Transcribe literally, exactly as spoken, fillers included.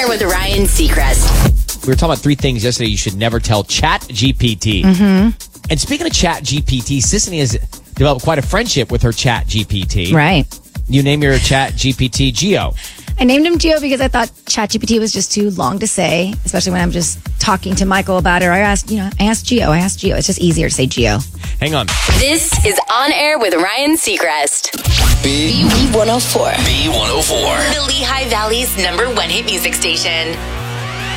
Air with Ryan Seacrest. We were talking about three things yesterday you should never tell Chat G P T. Mm-hmm. And speaking of Chat G P T, Sissany has developed quite a friendship with her Chat G P T. Right. You name your Chat G P T Geo. I named him Geo because I thought ChatGPT was just too long to say, especially when I'm just talking to Michael about it. Or I asked, you know, I asked Geo. I asked Geo. It's just easier to say Geo. Hang on. This is On Air with Ryan Seacrest. B one oh four. B one oh four. The Lehigh Valley's number one hit music station.